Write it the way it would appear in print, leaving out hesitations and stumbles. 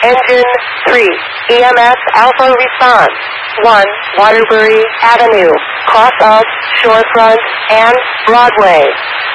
Engine 3, EMS Alpha response. 1, Waterbury Avenue, cross of Shorefront and Broadway.